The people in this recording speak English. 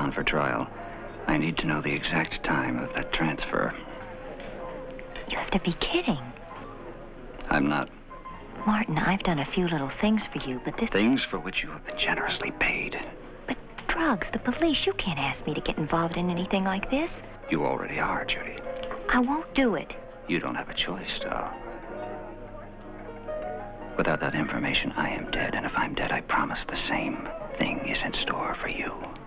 on for trial. I need to know the exact time of that transfer. You have to be kidding. I'm not. Martin, I've done a few little things for you, but this... Things for which you have been generously paid. But drugs, the police, you can't ask me to get involved in anything like this. You already are, Judy. I won't do it. You don't have a choice, doll. Without that information, I am dead, and if I'm dead, I promise the same thing is in store for you.